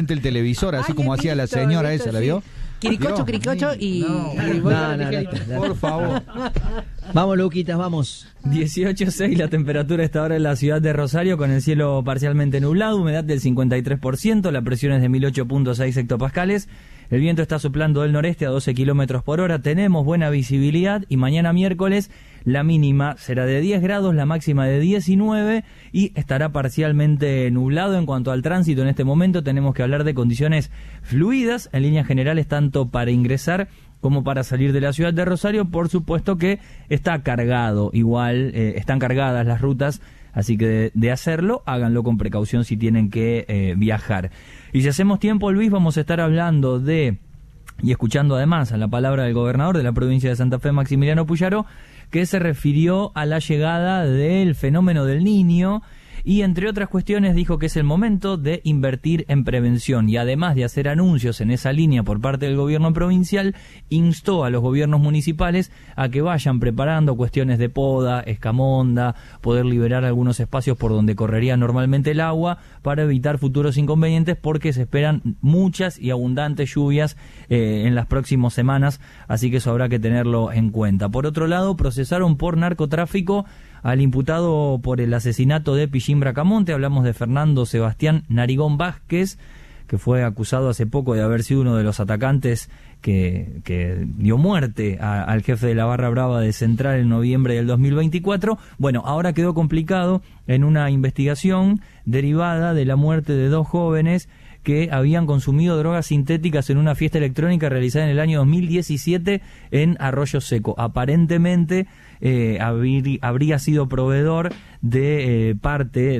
el televisor, así como hacía la señora esa, ¿la vio? Quiricocho y... No, por favor. Vamos, Luquitas, vamos. 18.6 la temperatura a esta hora en la ciudad de Rosario, con el cielo parcialmente nublado, humedad del 53%, la presión es de 1008.6 hectopascales. El viento está soplando del noreste a 12 kilómetros por hora, tenemos buena visibilidad y mañana miércoles la mínima será de 10 grados, la máxima de 19 y estará parcialmente nublado. En cuanto al tránsito, en este momento tenemos que hablar de condiciones fluidas, en líneas generales, tanto para ingresar como para salir de la ciudad de Rosario. Por supuesto que está cargado, igual están cargadas las rutas, así que de hacerlo, háganlo con precaución si tienen que viajar. Y si hacemos tiempo, Luis, vamos a estar hablando y escuchando además a la palabra del gobernador de la provincia de Santa Fe, Maximiliano Puyaro, que se refirió a la llegada del fenómeno del Niño y, entre otras cuestiones, dijo que es el momento de invertir en prevención y, además de hacer anuncios en esa línea por parte del gobierno provincial, instó a los gobiernos municipales a que vayan preparando cuestiones de poda, escamonda, poder liberar algunos espacios por donde correría normalmente el agua para evitar futuros inconvenientes, porque se esperan muchas y abundantes lluvias en las próximas semanas, así que eso habrá que tenerlo en cuenta. Por otro lado, procesaron por narcotráfico al imputado por el asesinato de Pillín Bracamonte. Hablamos de Fernando Sebastián Narigón Vázquez, que fue acusado hace poco de haber sido uno de los atacantes que dio muerte al jefe de la Barra Brava de Central en noviembre del 2024. Bueno, ahora quedó complicado en una investigación derivada de la muerte de dos jóvenes que habían consumido drogas sintéticas en una fiesta electrónica realizada en el año 2017 en Arroyo Seco. Aparentemente habría sido proveedor de parte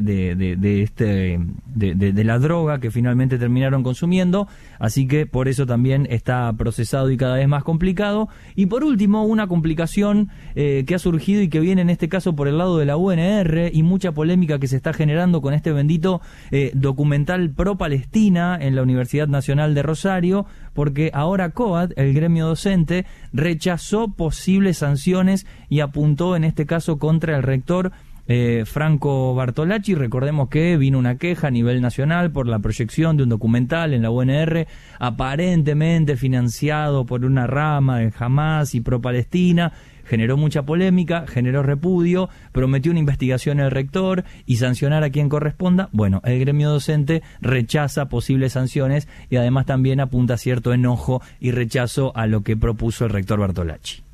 de la droga que finalmente terminaron consumiendo, así que por eso también está procesado y cada vez más complicado. Y por último, una complicación que ha surgido y que viene en este caso por el lado de la UNR y mucha polémica que se está generando con este bendito documental pro Palestina en la Universidad Nacional de Rosario, porque ahora COAD, el gremio docente, rechazó posibles sanciones y apuntó en este caso contra el rector Franco Bartolacci. Recordemos que vino una queja a nivel nacional por la proyección de un documental en la UNR aparentemente financiado por una rama de Hamas y pro Palestina. Generó mucha polémica, generó repudio, prometió una investigación el rector y sancionar a quien corresponda. Bueno, el gremio docente rechaza posibles sanciones y además también apunta cierto enojo y rechazo a lo que propuso el rector Bartolacci.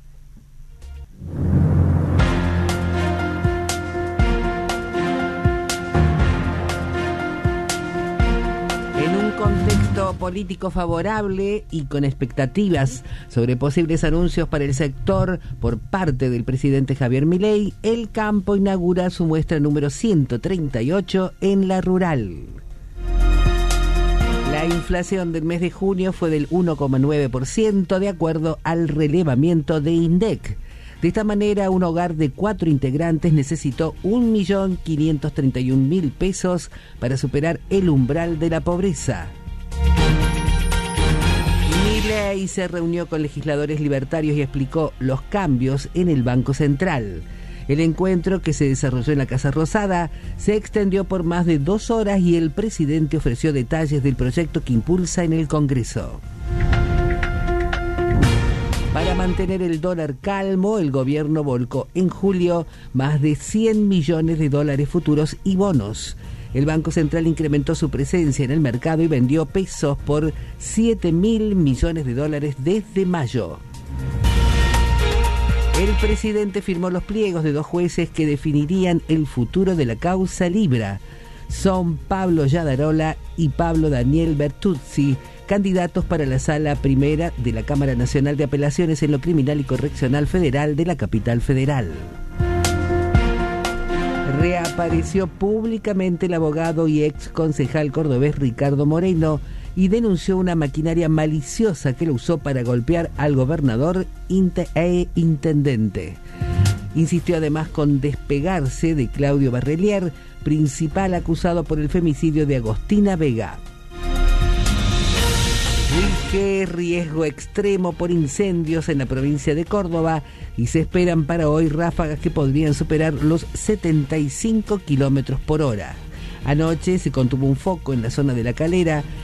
Contexto político favorable y con expectativas sobre posibles anuncios para el sector por parte del presidente Javier Milei, El Campo inaugura su muestra número 138 en La Rural. La inflación del mes de junio fue del 1,9% de acuerdo al relevamiento de INDEC. De esta manera, un hogar de 4 integrantes necesitó 1.531.000 pesos para superar el umbral de la pobreza. Milei se reunió con legisladores libertarios y explicó los cambios en el Banco Central. El encuentro, que se desarrolló en la Casa Rosada, se extendió por más de 2 horas y el presidente ofreció detalles del proyecto que impulsa en el Congreso. Para mantener el dólar calmo, el gobierno volcó en julio más de 100 millones de dólares futuros y bonos. El Banco Central incrementó su presencia en el mercado y vendió pesos por 7.000 millones de dólares desde mayo. El presidente firmó los pliegos de 2 jueces que definirían el futuro de la causa Libra. Son Pablo Yadarola y Pablo Daniel Bertuzzi, candidatos para la Sala Primera de la Cámara Nacional de Apelaciones en lo Criminal y Correccional Federal de la Capital Federal. Reapareció públicamente el abogado y ex concejal cordobés Ricardo Moreno y denunció una maquinaria maliciosa que lo usó para golpear al gobernador e intendente. Insistió además con despegarse de Claudio Barrelier, principal acusado por el femicidio de Agostina Vega. Rige riesgo extremo por incendios en la provincia de Córdoba y se esperan para hoy ráfagas que podrían superar los 75 kilómetros por hora. Anoche se contuvo un foco en la zona de La Calera